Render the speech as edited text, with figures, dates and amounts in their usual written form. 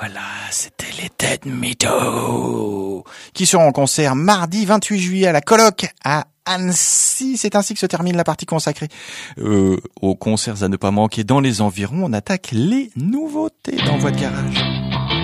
Voilà, c'était les Dead Meadows qui seront en concert mardi 28 juillet à la Coloc à Annecy. C'est ainsi que se termine la partie consacrée aux concerts à ne pas manquer dans les environs. On attaque les nouveautés dans Voix de Garage.